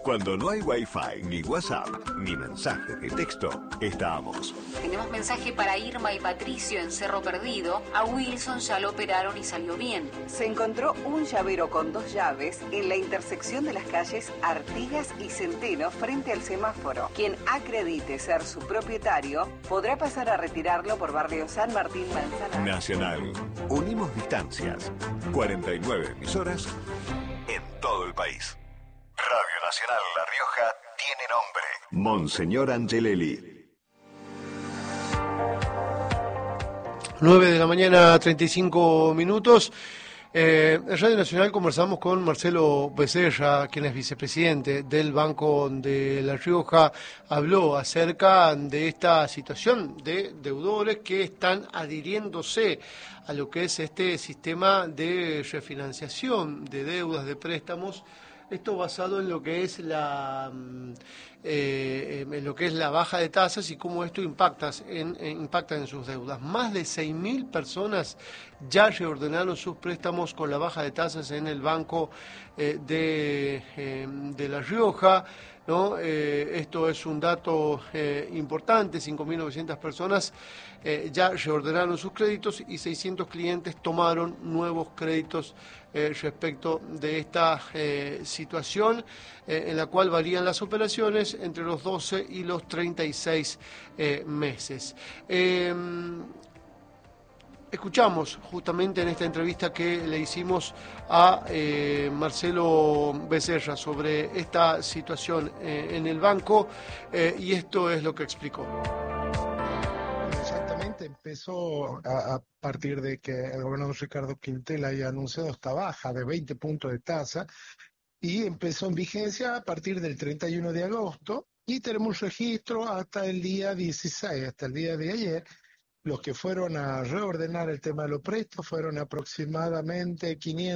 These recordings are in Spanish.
Cuando no hay Wi-Fi, ni WhatsApp, ni mensajes de texto, estamos. Tenemos mensaje para Irma y Patricio en Cerro Perdido. A Wilson ya lo operaron y salió bien. Se encontró un llavero con 2 llaves en la intersección de las calles Artigas y Centeno frente al semáforo. Quien acredite ser su propietario podrá pasar a retirarlo por barrio San Martín Manzanares. Nacional. Unimos distancias. 49 emisoras en todo el país. Radio Nacional La Rioja tiene nombre. Monseñor Angelelli. 9 de la mañana, 35 minutos. En Radio Nacional conversamos con Marcelo Becerra, quien es vicepresidente del Banco de La Rioja. Habló acerca de esta situación de deudores que están adhiriéndose a lo que es este sistema de refinanciación de deudas, de préstamos. Esto basado en lo que es la baja de tasas y cómo esto impacta en sus deudas. Más de 6.000 personas ya reordenaron sus préstamos con la baja de tasas en el Banco de La Rioja, ¿no? Esto es un dato importante. 5.900 personas ya reordenaron sus créditos y 600 clientes tomaron nuevos créditos respecto de esta situación, en la cual varían las operaciones entre los 12 y los 36 meses. Escuchamos justamente en esta entrevista que le hicimos a Marcelo Becerra sobre esta situación en el banco, y esto es lo que explicó. Exactamente, empezó a partir de que el gobernador Ricardo Quintel haya anunciado esta baja de 20 puntos de tasa, y empezó en vigencia a partir del 31 de agosto, y tenemos un registro hasta el día 16, hasta el día de ayer. Los que fueron a reordenar el tema de los préstamos fueron aproximadamente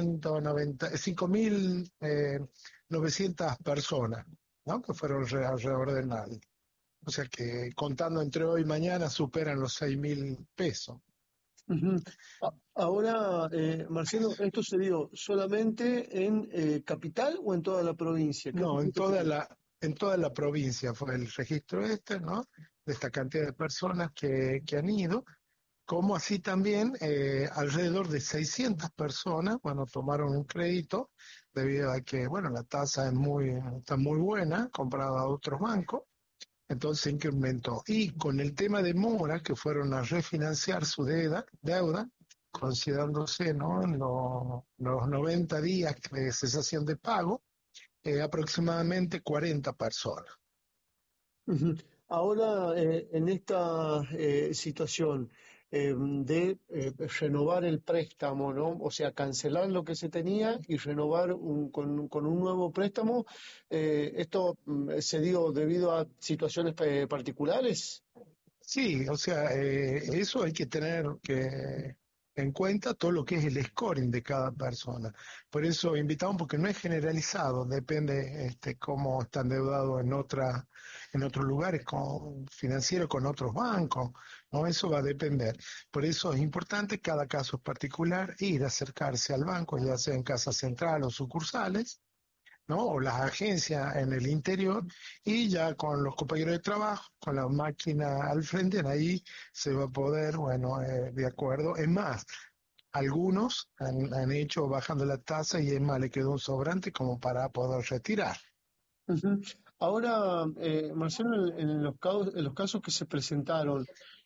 5.900 personas, ¿no? Que fueron a reordenar. O sea que contando entre hoy y mañana superan los 6.000 pesos. Uh-huh. Ahora, Marcelo, ¿esto se dio solamente en Capital o en toda la provincia? No, en toda la provincia fue el registro ¿no? De esta cantidad de personas que han ido, como así también alrededor de 600 personas, bueno, tomaron un crédito debido a que, bueno, la tasa está muy buena comparada a otros bancos. Entonces incrementó. Y con el tema de mora, que fueron a refinanciar su deuda considerándose, ¿no?, en los 90 días de cesación de pago, aproximadamente 40 personas. Uh-huh. Ahora, en esta situación de renovar el préstamo, ¿no? O sea, cancelar lo que se tenía y renovar con un nuevo préstamo, ¿esto se dio debido a situaciones particulares? Sí, o sea, eso hay que tener en cuenta todo lo que es el scoring de cada persona. Por eso invitamos, porque no es generalizado, depende cómo está endeudado en otros lugares financieros con otros bancos, ¿no? Eso va a depender. Por eso es importante, cada caso es particular, ir a acercarse al banco, ya sea en casa central o sucursales, ¿no? O las agencias en el interior, y ya con los compañeros de trabajo, con la máquina al frente, ahí se va a poder, bueno, de acuerdo. Es más, algunos han hecho bajando la tasa y es más, le quedó un sobrante como para poder retirar. Uh-huh. Ahora, Marcelo, en los casos que se presentaron,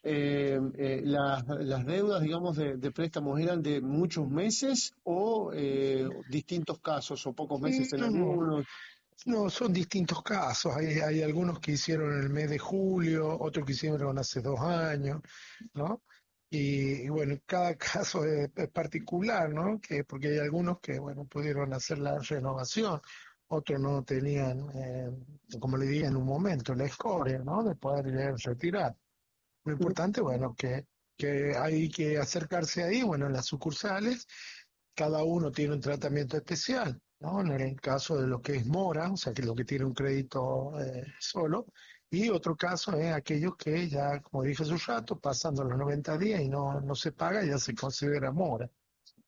las deudas, digamos, de préstamos, ¿eran de muchos meses o distintos casos o pocos meses en algunos? No, son distintos casos. Hay algunos que hicieron en el mes de julio, otros que hicieron hace 2 años, ¿no? Y bueno, cada caso es particular, ¿no? Porque hay algunos que, bueno, pudieron hacer la renovación, otros no tenían, como le dije en un momento, la escoria, ¿no? De poder retirar. Lo importante, bueno, que hay que acercarse ahí, bueno, en las sucursales, cada uno tiene un tratamiento especial, ¿no? En el caso de lo que es mora, o sea, que lo que tiene un crédito solo, y otro caso es aquellos que ya, como dije hace un rato, pasando los 90 días y no se paga, ya se considera mora.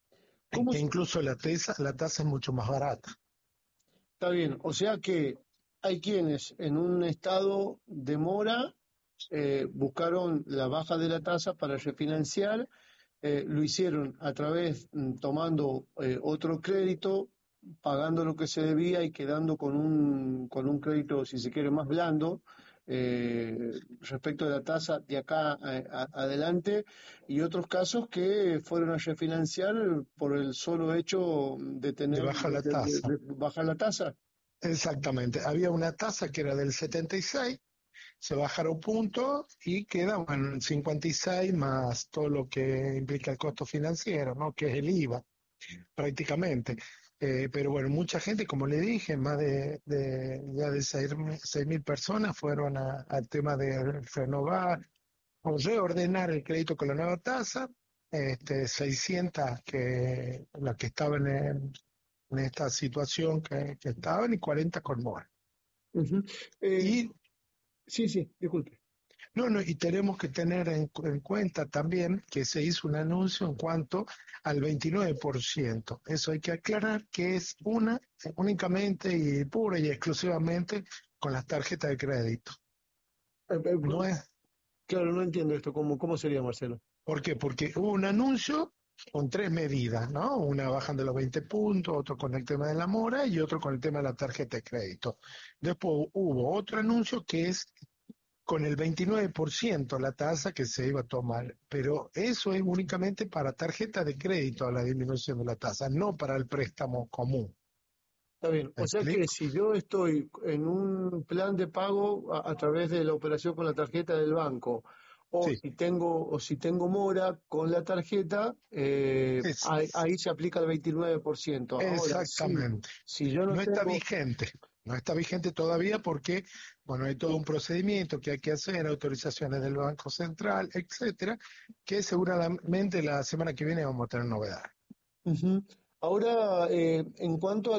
Que incluso la tasa es mucho más barata. Está bien, o sea que hay quienes en un estado de mora buscaron la baja de la tasa para refinanciar, lo hicieron a través, tomando otro crédito, pagando lo que se debía y quedando con un crédito, si se quiere, más blando respecto de la tasa de acá adelante, y otros casos que fueron a refinanciar por el solo hecho de de tener baja la tasa. de bajar la tasa. Exactamente. Había una tasa que era del 76, se bajaron puntos y queda bueno, en 56 más todo lo que implica el costo financiero, ¿no? Que es el IVA, prácticamente. Pero bueno, mucha gente, como le dije, más ya de 6.000 personas fueron al tema de renovar o reordenar el crédito con la nueva tasa. 600 que las que estaban en esta situación que estaban y 40 con mora. Ujú. Eh, Y sí, sí, disculpe. no, no, y tenemos que tener en cuenta también que se hizo un anuncio en cuanto al 29%. Eso hay que aclarar que es únicamente y pura y exclusivamente con las tarjetas de crédito. Eh, eh, No es, claro, no entiendo esto. ¿Cómo sería, Marcelo? ¿por qué? Porque hubo un anuncio con tres medidas, ¿no? Una bajando los 20 puntos, otro con el tema de la mora y otro con el tema de la tarjeta de crédito. Después hubo otro anuncio que es con el 29% la tasa que se iba a tomar, pero eso es únicamente para tarjeta de crédito a la disminución de la tasa, no para el préstamo común. Está bien. ¿Me O sea que explico? si yo estoy en un plan de pago a través de la operación con la tarjeta del banco, Sí, o si tengo mora con la tarjeta, es ahí se aplica el 29%. Ahora, sí, exactamente. si yo no No está tengo, vigente, no está vigente todavía porque, bueno, hay todo un procedimiento que hay que hacer, autorizaciones del Banco Central, etcétera, que seguramente la semana que viene vamos a tener novedades. Ujú. Ahora, en cuanto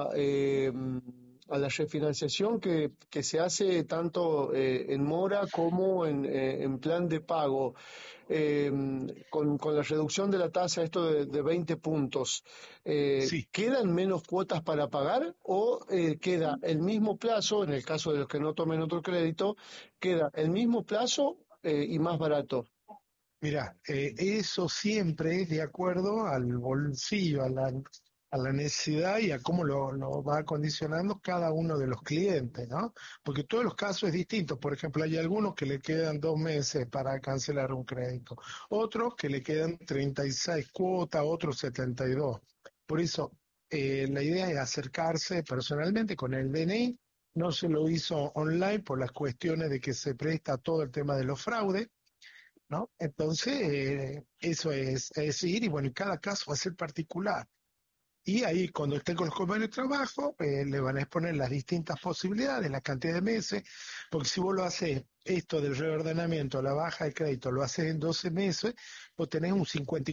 a la refinanciación que se hace tanto en mora como en plan de pago, eh, con la reducción de la tasa, esto de 20 puntos, Sí. ¿quedan menos cuotas para pagar o queda el mismo plazo, en el caso de los que no tomen otro crédito, queda el mismo plazo y más barato? Mira, eso siempre es de acuerdo al bolsillo, a la necesidad y a cómo lo va acondicionando cada uno de los clientes, ¿no? Porque todos los casos es distinto. Por ejemplo, hay algunos que le quedan 2 meses para cancelar un crédito, otros que le quedan 36 cuotas, otros 72. Por eso, la idea es acercarse personalmente con el DNI. No se lo hizo online por las cuestiones de que se presta a todo el tema de los fraudes, ¿no? Entonces, eso es ir y bueno, y cada caso va a ser particular. Y ahí, cuando estén con los compañeros de trabajo, le van a exponer las distintas posibilidades, la cantidad de meses, porque si vos lo haces, esto del reordenamiento, la baja de crédito, lo haces en 12 meses, vos tenés un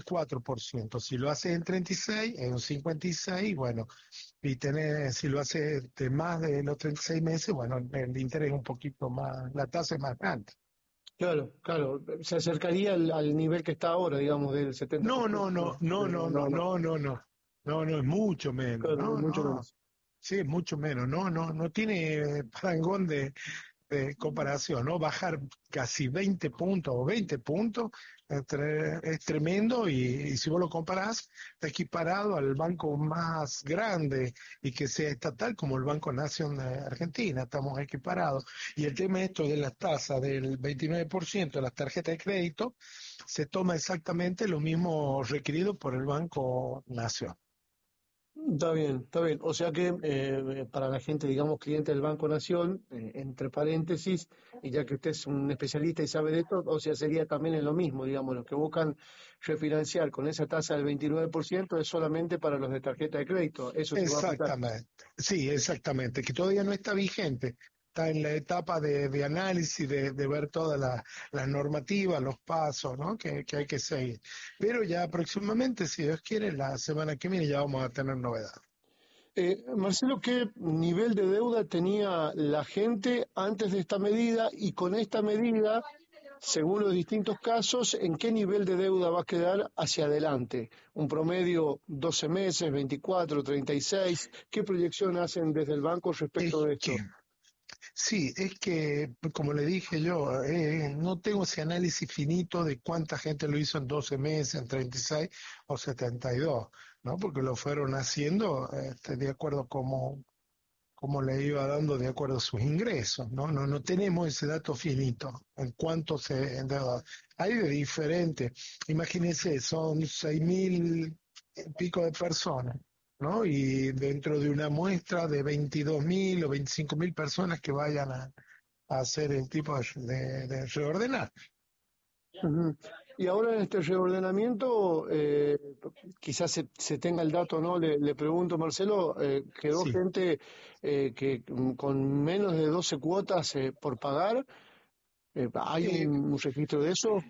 54%. Si lo haces en 36, es un 56%, bueno, y tenés, si lo haces de más de los 36 meses, bueno, el interés es un poquito más, la tasa es más grande. Claro, claro, se acercaría al nivel que está ahora, digamos, del No, no, 70%. no, no, no, no, No, no, no, no, no, no, no, es mucho menos, claro, es no, mucho no, menos. sí, es mucho menos, no, no, no tiene parangón de comparación, ¿no? Bajar casi 20 puntos o 20 puntos es tremendo y si vos lo comparás, está equiparado al banco más grande y que sea estatal como el Banco Nación de Argentina, estamos equiparados. Y el tema esto de las tasas del 29% de las tarjetas de crédito se toma exactamente lo mismo requerido por el Banco Nación. Está bien, está bien. O sea que para la gente, digamos, cliente del Banco Nación, entre paréntesis, y ya que usted es un especialista y sabe de esto, o sea, sería también en lo mismo, digamos, los que buscan refinanciar con esa tasa del 29% es solamente para los de tarjeta de crédito. Eso se va a aplicar. Exactamente, sí, exactamente, que todavía no está vigente, está en la etapa de análisis, de ver toda la normativa, los pasos, ¿no? que hay que seguir. Pero ya próximamente, si Dios quiere, la semana que viene ya vamos a tener novedades. Marcelo, ¿qué nivel de deuda tenía la gente antes de esta medida y con esta medida, según los distintos casos, en qué nivel de deuda va a quedar hacia adelante? ¿Un promedio 12 meses, 24, 36? ¿Qué proyección hacen desde el banco respecto Es de que esto? Sí, es que, como le dije yo, no tengo ese análisis finito de cuánta gente lo hizo en 12 meses, en 36 o 72, ¿no? Porque lo fueron haciendo de acuerdo como le iba dando de acuerdo a sus ingresos, ¿no? No tenemos ese dato finito en cuánto se endeuda. Hay de diferente. Imagínense, son 6.000 y pico de personas, ¿no? Y dentro de una muestra de 22.000 o 25.000 personas que vayan a hacer el tipo de reordenar. Ujú. Y ahora en este reordenamiento, quizás se tenga el dato, ¿no? Le pregunto, Marcelo, ¿quedó Sí. gente con menos de 12 cuotas por pagar? ¿Hay Eh, un registro de eso?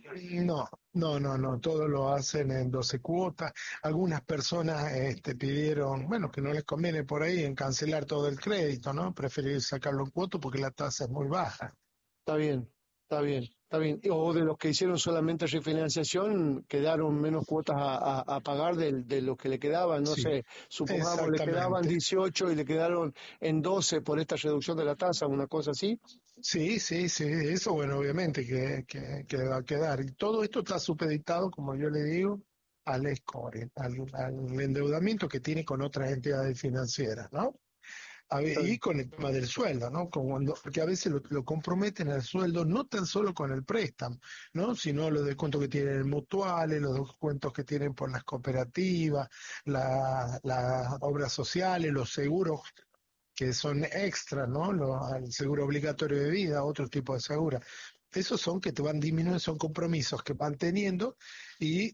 no, todo lo hacen en 12 cuotas. Algunas personas pidieron, bueno, que no les conviene por ahí en cancelar todo el crédito, ¿no? Preferir sacarlo en cuotas porque la tasa es muy baja. Está bien, está bien, está bien. O de los que hicieron solamente refinanciación, quedaron menos cuotas a pagar de lo que le quedaban, no Sí, sé, supongamos le quedaban exactamente. 18 y le quedaron en 12 por esta reducción de la tasa, una cosa así. Sí, eso bueno, obviamente que va a quedar. Y todo esto está supeditado, como yo le digo, al score, al endeudamiento que tiene con otras entidades financieras, ¿no? Está Y bien. con el tema del sueldo, ¿no? Porque a veces lo comprometen al sueldo, no tan solo con el préstamo, ¿no? Sino los descuentos que tienen en mutuales, los descuentos que tienen por las cooperativas, las obras sociales, los seguros que son extras, ¿no? El seguro obligatorio de vida, otro tipo de seguro. Esos son que te van disminuyendo, son compromisos que van teniendo y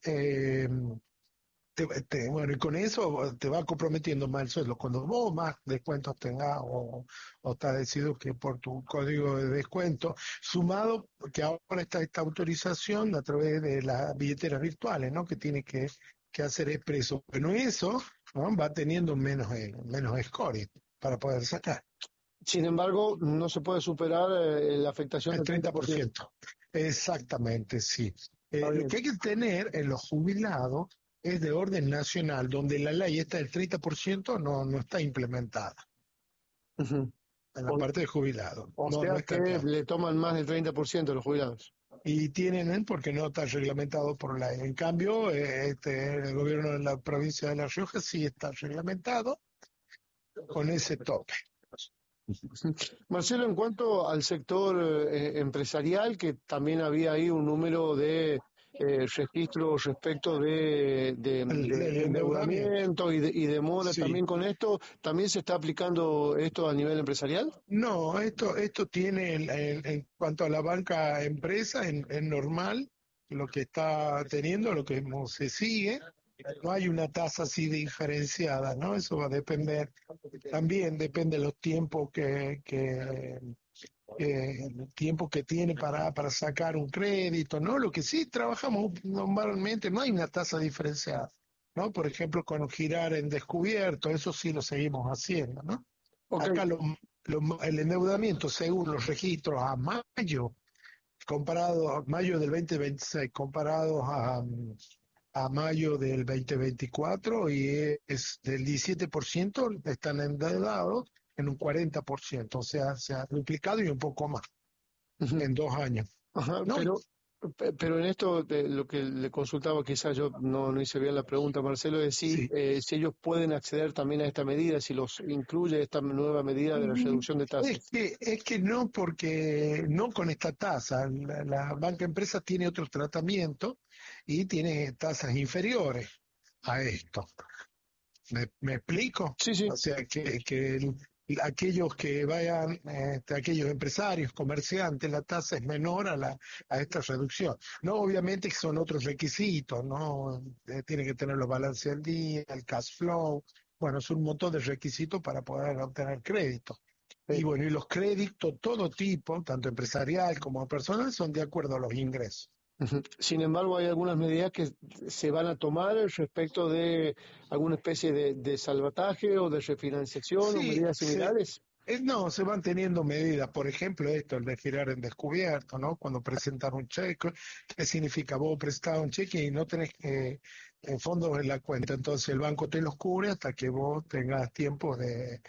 bueno, y con eso te va comprometiendo más el sueldo. Cuando vos más descuentos tengas o está decidido que por tu código de descuento, sumado que ahora está esta autorización a través de las billeteras virtuales, ¿no? Que tiene que hacer expreso. Bueno, eso, ¿no? Va teniendo menos score para poder sacar. Sin embargo, no se puede superar la afectación El del 30%. 30%. Exactamente, sí. Está Lo bien. que hay que tener en los jubilados es de orden nacional, donde la ley esta del 30% no está implementada Ujú. en la O, parte de jubilados. o No sea está que acá. le toman más del 30% a los jubilados. Y tienen, porque no está reglamentado por ley. En cambio, el gobierno de la provincia de La Rioja sí está reglamentado con ese tope. Marcelo, en cuanto al sector empresarial, que también había ahí un número de registros respecto El de endeudamiento. endeudamiento y demora Sí. también con esto, ¿también se está aplicando esto a nivel empresarial? No, esto tiene en cuanto a la banca empresa, en normal, lo que está teniendo, lo que se sigue, no hay una tasa así diferenciada, ¿no? Eso va a depender, también depende de los tiempos el tiempo que tiene para sacar un crédito, ¿no? Lo que sí trabajamos normalmente, no hay una tasa diferenciada, ¿no? Por ejemplo, con girar en descubierto, eso sí lo seguimos haciendo, ¿no? Ok, Acá el endeudamiento, según los registros a mayo, comparado a mayo del 2026, comparado a mayo del 2024, y es del 17%, están endeudados en un 40%, o sea, se ha duplicado y un poco más ujú, en 2 años. ajá, No, pero en esto de lo que le consultaba, quizás yo no hice bien la pregunta, Marcelo, es sí. si ellos pueden acceder también a esta medida, si los incluye esta nueva medida de la reducción de tasas. Es que no, porque no con esta tasa. La banca empresa tiene otro tratamiento y tiene tasas inferiores a esto. ¿Me explico? Sí, sí. O sea, aquellos que vayan, aquellos empresarios, comerciantes, la tasa es menor a esta reducción. No, obviamente que son otros requisitos, ¿no? Tiene que tener los balances al día, el cash flow. Bueno, es un montón de requisitos para poder obtener crédito. Y bueno, y los créditos, todo tipo, tanto empresarial como personal, son de acuerdo a los ingresos. Ujú. Sin embargo, hay algunas medidas que se van a tomar respecto de alguna especie de salvataje o de refinanciación o Sí, medidas similares. no, se van teniendo medidas, por ejemplo, esto, el de girar en descubierto, ¿no? Cuando presentan un cheque, ¿qué significa? Vos prestás un cheque y no tenés fondos en la cuenta, entonces el banco te los cubre hasta que vos tengas tiempo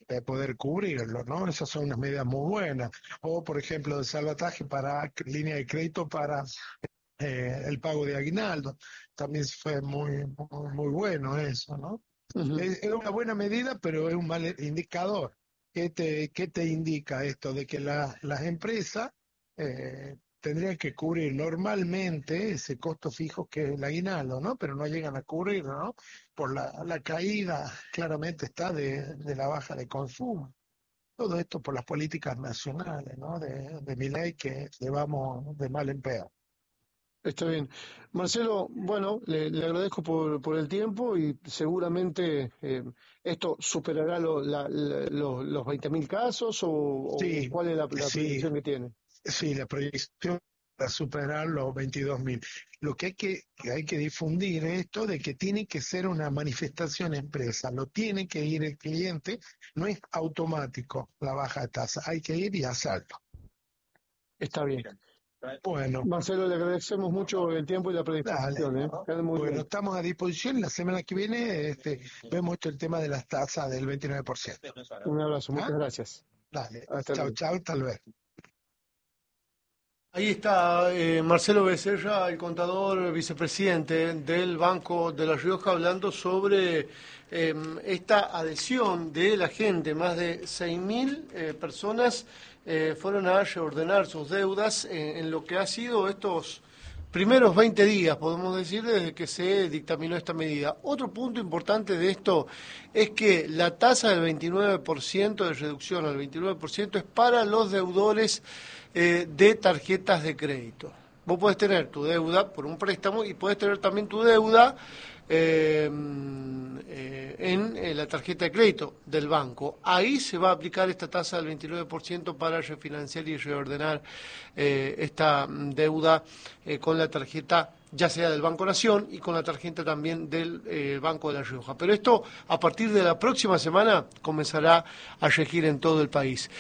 poder cubrirlo, ¿no? Esas son unas medidas muy buenas. O, por ejemplo, de salvataje para línea de crédito para el pago de aguinaldo. También fue muy bueno eso, ¿no? Ujú. Es una buena medida, pero es un mal indicador. Qué te indica esto? De que las empresas tendrían que cubrir normalmente ese costo fijo que es el aguinaldo, ¿no? Pero no llegan a cubrirlo, ¿no? Por la caída, claramente está de la baja de consumo. Todo esto por las políticas nacionales, ¿no? De Milei que llevamos de mal en peor. Está bien. Marcelo, bueno, le agradezco por el tiempo y seguramente esto superará los 20.000 casos o Sí, cuál es la sí, proyección que tiene. sí, la proyección para superar los 22.000. Lo que hay que difundir es esto de que tiene que ser una manifestación empresa, lo tiene que ir el cliente, no es automático la baja de tasa, hay que ir y hacerlo. Está bien. Bueno, Marcelo, le agradecemos mucho el tiempo y la dale. predisposición, ¿eh? Queda muy Bueno, bien. estamos a disposición. La semana que viene vemos esto el tema de las tasas del 29%. Un abrazo, ¿Ah? muchas gracias. Dale. Hasta Chau, luego. chau, tal vez. Ahí está Marcelo Becerra, el contador vicepresidente del Banco de La Rioja, hablando sobre esta adhesión de la gente. Más de 6.000 personas fueron a reordenar sus deudas en lo que ha sido estos primeros 20 días, podemos decir, desde que se dictaminó esta medida. Otro punto importante de esto es que la tasa del 29% de reducción al 29% es para los deudores de tarjetas de crédito. Vos podés tener tu deuda por un préstamo y podés tener también tu deuda en la tarjeta de crédito del banco. Ahí se va a aplicar esta tasa del 29% para refinanciar y reordenar esta deuda con la tarjeta, ya sea del Banco Nación y con la tarjeta también del Banco de La Rioja. Pero esto a partir de la próxima semana comenzará a regir en todo el país.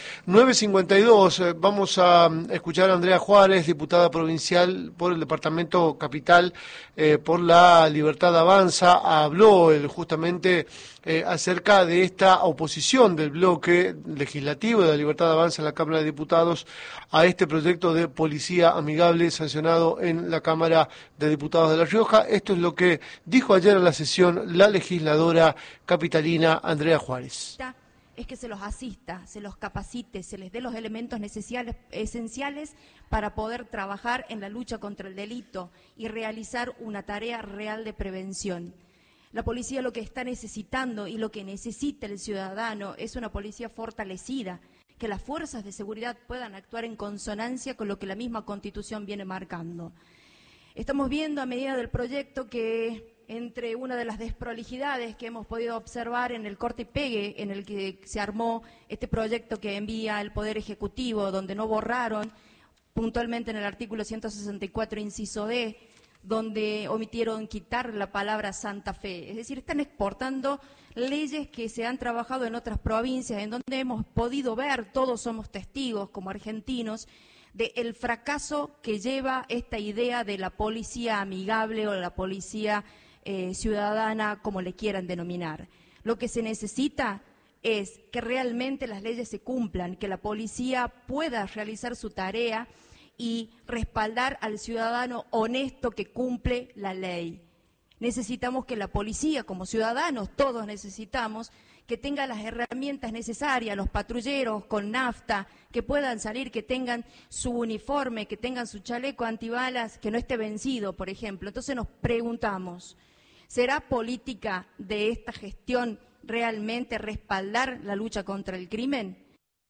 9:52, vamos a escuchar a Andrea Juárez, diputada provincial por el Departamento Capital, por la Libertad Avanza. Habló justamente acerca de esta oposición del bloque legislativo de la Libertad Avanza en la Cámara de Diputados a este proyecto de policía amigable sancionado en la Cámara de Diputados de La Rioja. Esto es lo que dijo ayer en la sesión la legisladora capitalina Andrea Juárez. Es que se los asista, se los capacite, se les dé los elementos esenciales para poder trabajar en la lucha contra el delito y realizar una tarea real de prevención. La policía lo que está necesitando y lo que necesita el ciudadano es una policía fortalecida, que las fuerzas de seguridad puedan actuar en consonancia con lo que la misma Constitución viene marcando. Estamos viendo a medida del proyecto que entre una de las desprolijidades que hemos podido observar en el corte y pegue en el que se armó este proyecto que envía el Poder Ejecutivo, donde no borraron puntualmente en el artículo 164, inciso D, donde omitieron quitar la palabra Santa Fe. Es decir, están exportando leyes que se han trabajado en otras provincias, en donde hemos podido ver, todos somos testigos como argentinos, del fracaso que lleva esta idea de la policía amigable o la policía ciudadana, como le quieran denominar. Lo que se necesita es que realmente las leyes se cumplan, que la policía pueda realizar su tarea y respaldar al ciudadano honesto que cumple la ley. Necesitamos que la policía, como ciudadanos, todos necesitamos, que tenga las herramientas necesarias, los patrulleros con nafta, que puedan salir, que tengan su uniforme, que tengan su chaleco antibalas, que no esté vencido, por ejemplo. Entonces nos preguntamos, ¿será política de esta gestión realmente respaldar la lucha contra el crimen?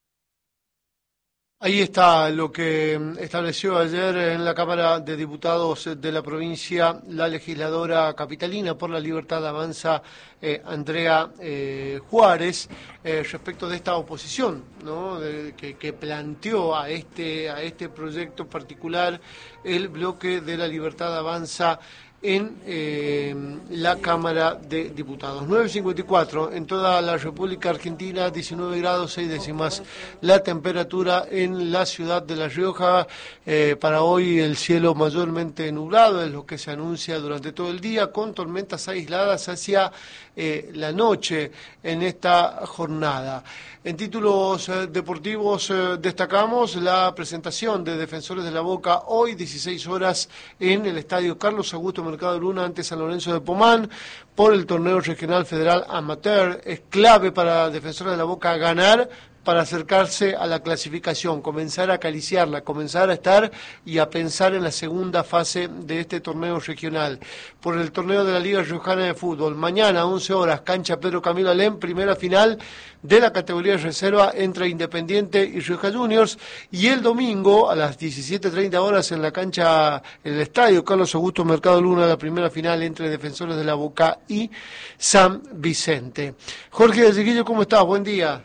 Ahí está lo que estableció ayer en la Cámara de Diputados de la provincia la legisladora capitalina por la Libertad Avanza, Andrea Juárez, respecto de esta oposición, ¿no? que planteó a este proyecto particular el bloque de la Libertad Avanza en la Cámara de Diputados. 9:54 en toda la República Argentina, 19 grados 6 décimas la temperatura en la ciudad de La Rioja. Para hoy el cielo mayormente nublado, es lo que se anuncia durante todo el día, con tormentas aisladas hacia la noche en esta jornada. En títulos deportivos destacamos la presentación de Defensores de la Boca hoy, 16 horas, en el estadio Carlos Augusto Mercado Luna ante San Lorenzo de Pomán por el torneo regional federal amateur. Es clave para Defensores de la Boca ganar para acercarse a la clasificación, comenzar a acariciarla, comenzar a estar y a pensar en la segunda fase de este torneo regional. Por el torneo de la Liga Riojana de Fútbol, mañana 11 horas, cancha Pedro Camilo Alem, primera final de la categoría de reserva entre Independiente y Rioja Juniors, y el domingo a las 17:30 horas en la cancha, en el estadio Carlos Augusto Mercado Luna, la primera final entre Defensores de la Boca y San Vicente. Jorge de Chiquillo, ¿cómo estás? Buen día.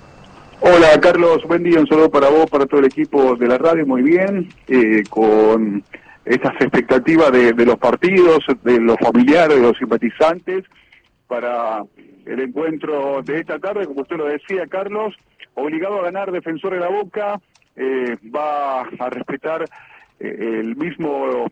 Hola Carlos, buen día, un saludo para vos, para todo el equipo de la radio, muy bien, con estas expectativas de los partidos, de los familiares, de los simpatizantes, para el encuentro de esta tarde, como usted lo decía Carlos, obligado a ganar Defensor de la Boca, va a respetar el mismo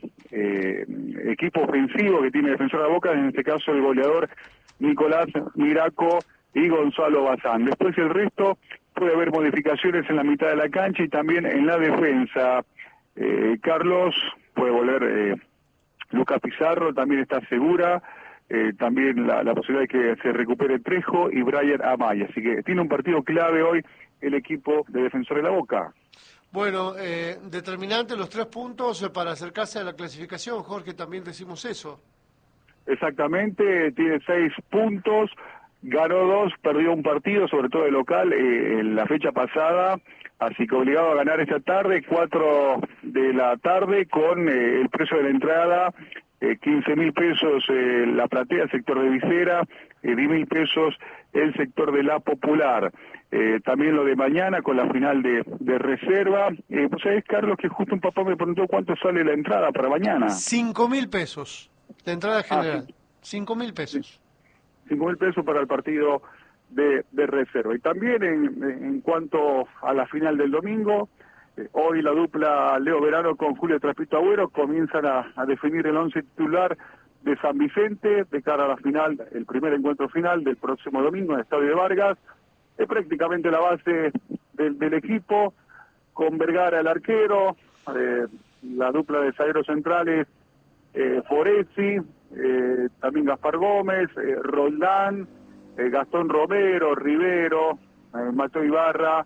equipo ofensivo que tiene Defensor de la Boca, en este caso el goleador Nicolás Miraco y Gonzalo Bazán. Después el resto puede haber modificaciones en la mitad de la cancha y también en la defensa. Carlos, puede volver Lucas Pizarro, también está segura, también la posibilidad de que se recupere Trejo y Brian Amaya. Así que tiene un partido clave hoy el equipo de Defensor de la Boca. Bueno, determinante los 3 puntos para acercarse a la clasificación, Jorge, también decimos eso. Exactamente, tiene 6 puntos. Ganó 2, perdió un partido, sobre todo de local, en la fecha pasada, así que obligado a ganar esta tarde, 4 de la tarde, con el precio de la entrada, 15.000 pesos la platea, sector de visera, 10.000 pesos el sector de la popular. También lo de mañana con la final de reserva. Pues sabés, Carlos, que justo un papá me preguntó cuánto sale la entrada para mañana. 5.000 pesos, la entrada general, 5.000 pesos. 5.000 pesos para el partido de reserva. Y también en cuanto a la final del domingo, hoy la dupla Leo Verano con Julio Traspito Agüero comienzan a definir el 11 titular de San Vicente de cara a la final, el primer encuentro final del próximo domingo en el Estadio de Vargas. Es prácticamente la base del equipo, con Vergara el arquero, la dupla de zagueros centrales, Forezzi, también Gaspar Gómez, Roldán, Gastón Romero, Rivero, Mateo Ibarra,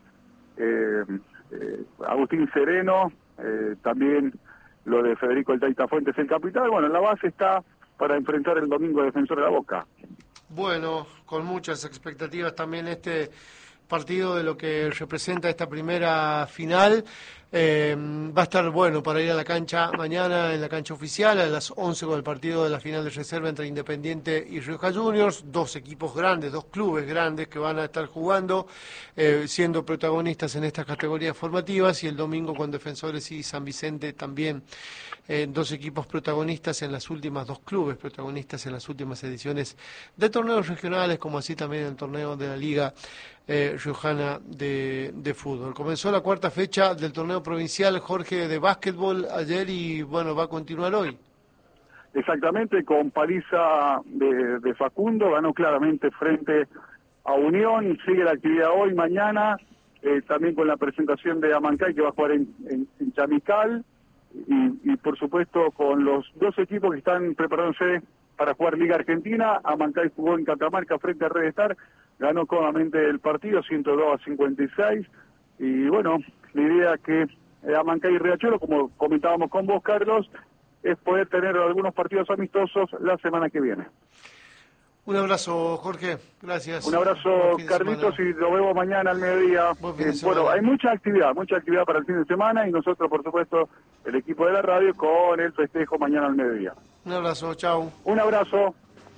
Agustín Sereno, también lo de Federico El Taita Fuentes, el capitán. Bueno, la base está para enfrentar el domingo a Defensor de la Boca. Bueno, con muchas expectativas también este partido de lo que representa esta primera final. Va a estar bueno para ir a la cancha mañana, en la cancha oficial, a las 11 con el partido de la final de reserva entre Independiente y Rioja Juniors, 2 equipos grandes, 2 clubes grandes que van a estar jugando, siendo protagonistas en estas categorías formativas, y el domingo con Defensores y San Vicente también, 2 equipos protagonistas en las últimas, 2 clubes protagonistas en las últimas ediciones de torneos regionales, como así también el torneo de la Liga Riojana de Fútbol. Comenzó la 4ª fecha del torneo provincial, Jorge, de básquetbol ayer y bueno, va a continuar hoy. Exactamente, con paliza de Facundo, ganó claramente frente a Unión, y sigue la actividad hoy, mañana, también con la presentación de Amancay, que va a jugar en Chamical, y por supuesto con los 2 equipos que están preparándose para jugar Liga Argentina. Amancay jugó en Catamarca frente a Red Star, ganó cómodamente el partido, 102-56, y bueno, la idea que Amancay y Riachuelo, como comentábamos con vos, Carlos, es poder tener algunos partidos amistosos la semana que viene. Un abrazo, Jorge, gracias. Un abrazo, Carlitos, y lo vemos mañana al mediodía. Bueno, hay mucha actividad para el fin de semana, y nosotros, por supuesto, el equipo de la radio, con el festejo mañana al mediodía. Un abrazo, chau. Un abrazo.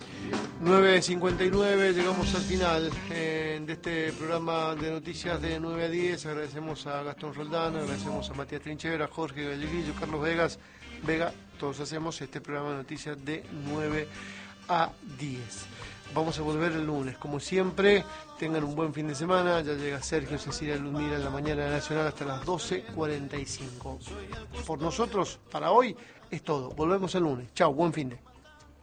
9:59, llegamos al final de este programa de noticias de 9 a 10. Agradecemos a Gastón Roldán, agradecemos a Matías Trinchera, Jorge Galleguillo, Carlos Vega todos hacemos este programa de noticias de 9 a 10. Vamos a volver el lunes, como siempre. Tengan un buen fin de semana. Ya llega Sergio Cecilia Ludmila en la mañana nacional hasta las 12:45. Por nosotros, para hoy, es todo. Volvemos el lunes. Chao, buen fin de.